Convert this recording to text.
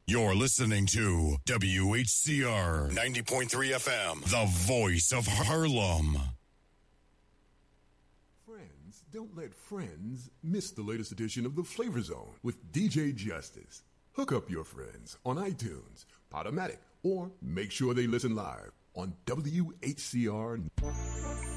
You're listening to WHCR 90.3 FM, the voice of Harlem. Friends, don't let friends miss the latest edition of The Flavor Zone with DJ Justice. Hook up your friends on iTunes, Podomatic, or make sure they listen live on WHCR.